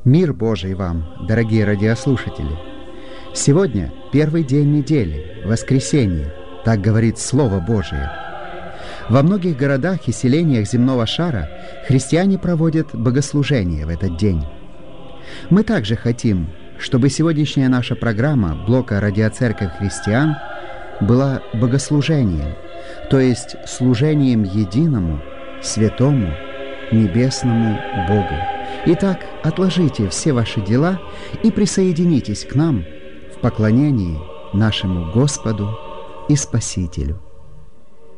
Мир Божий вам, дорогие радиослушатели! Сегодня первый день недели, воскресенье, так говорит Слово Божие. Во многих городах и селениях земного шара христиане проводят богослужение в этот день. Мы также хотим, чтобы сегодняшняя наша программа блока «Радиоцерковь христиан» была богослужением, то есть служением единому, святому, небесному Богу. Итак, отложите все ваши дела и присоединитесь к нам в поклонении нашему Господу и Спасителю.